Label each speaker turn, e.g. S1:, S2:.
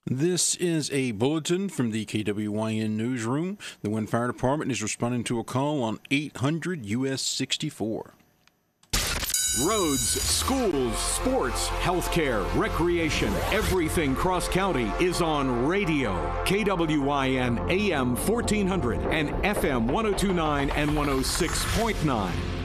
S1: This is a bulletin from the KWYN newsroom. The Wynne Fire Department is responding to a call on 800 US 64.
S2: Roads, schools, sports, healthcare, recreation, everything cross-county is on radio. KWYN AM 1400 and FM 1029 and 106.9.